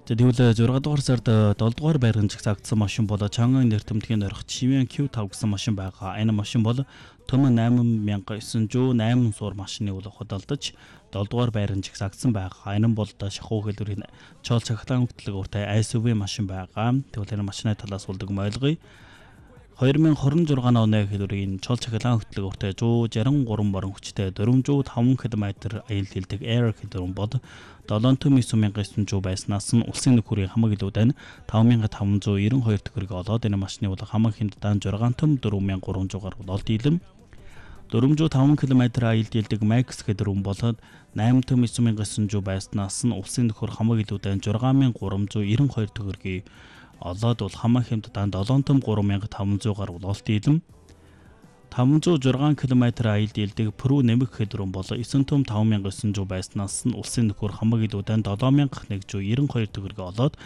За тэгвэл 6 дугаар сард 7 дугаар байрны жигсаагдсан машин бол Чанган нэртэмтгийн орхит Шивэн Q5 гэсэн машин байгаа. Энэ машин бол Төмөн 8908 суур машины үл хөдөлдөж 7 дугаар байрны жигсаагдсан байгаа. Энэ бол шахуу хэлбэрийн чол цахилгаан хөтлөгөөртэй SUV машин байгаа. Тэгвэл энэ машины талаас үлдэгм ойлгоё. 2026 оны хэлбэрийн чол цахилгаан хөтлөгөөртэй 163 борон хүчтэй 405 км аял дэлдэг Air хэлбэр бол 79900 байснаас нь улсын нөхөрийн хамаг илүүдэн 5592 төгрөг олоод энэ машины бол хамаг хэмжээнд 64300-аар олд ийлэм 405 км аял дэлдэг Max хэлбэр болоод 8900 байснаас нь улсын нөхөр хамаг илүүдэн 6392 төгрөгийг олоод бол хамаг хэмжээнд 73500-аар олд ийлэм 506 км аял дэлдэг Pro нэмэх хэлбэр бол 95900 байснаас нь улсын нөхөр хамаг илүүдэн 7192 төгрөг олоод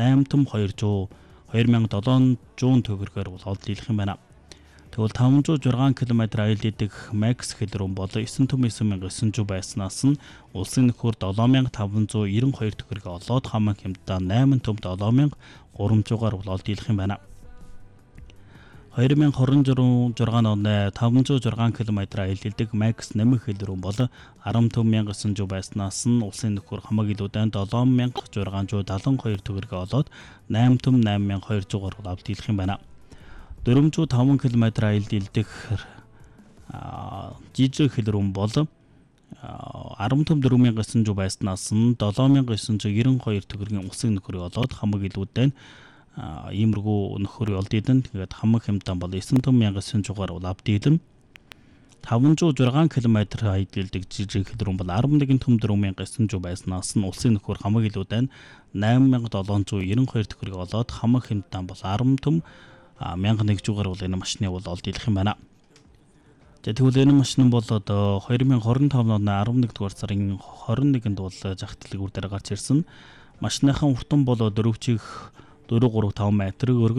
2700 төгрөгөөр олд ийлэх юм байна. Тэгвэл 506 км аял дэлдэг Max хэлбэр бол 99900 байснаас нь улсын нөхөр 7592 төгрөг олоод хамаг хэмжээнд 87300-аар олд ийлэх юм байна. 2026 оны 506 км аял дэлдэг Max нэмэх хэлбэр бол 15900 байснаас нь улсын нөхөр хамаг илүүдэн 7672 төгрөг олоод 88200-аар олд ийлэх юм байна. 405 км аял дэлдэг жижиг хэлбэр бол 14900 байснаас нь 7992 төгрөгийн улсын нөхрийг олоод хамаг илүүдэн иймэрхүү нөхөр олд ийлэн тэгээд хамаг хэмжээнд бол 9900-аар олд ийлэн 506 км аял дэлдэг жижиг хэлбэр бол 11,4900 байснаас нь улсын нөхөр хамаг илүүдэн 8792 төгрөг олоод хамаг хэмжээнд бол 10,100-аар бол энэ машины бол олд ийлэх юм байна. За тэгвэл энэ машин бол одоо 2025 оны 11 дугаар сарын 21-нд бол жагтлаг үр дээр гарч ирсэн. Машиныхан уртан бол 4.35 м,